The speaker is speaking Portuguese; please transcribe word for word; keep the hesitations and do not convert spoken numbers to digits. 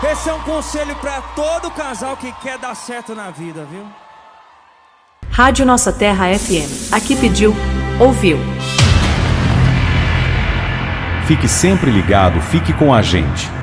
Esse é um conselho pra todo casal que quer dar certo na vida, viu? Rádio Nossa Terra F M. Aqui pediu, ouviu. Fique sempre ligado, fique com a gente.